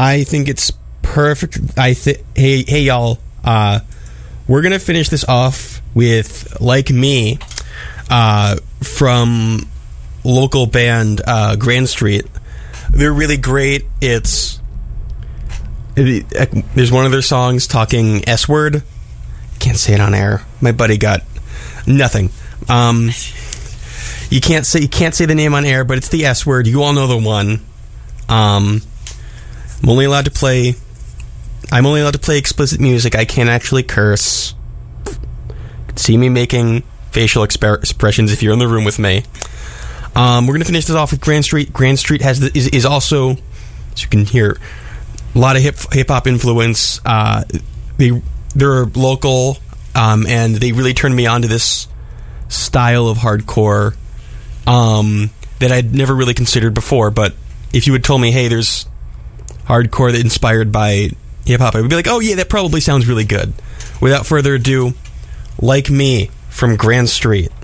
I think it's perfect. Hey y'all, we're gonna finish this off with Like Me from local band Grand Street. They're really great. There's one of their songs talking S-word. Can't say it on air. My buddy got nothing. You can't say the name on air, but it's the S-word. You all know the one. I'm only allowed to play explicit music. I can't actually curse. You can see me making facial expressions if you're in the room with me. We're going to finish this off with Grand Street. Grand Street is also, as you can hear, a lot of hip-hop influence. They're local, and they really turned me on to this style of hardcore that I'd never really considered before. But if you had told me, hey, there's hardcore that inspired by hip-hop, I would be like, oh yeah, that probably sounds really good. Without further ado, Like Me from Grand Street.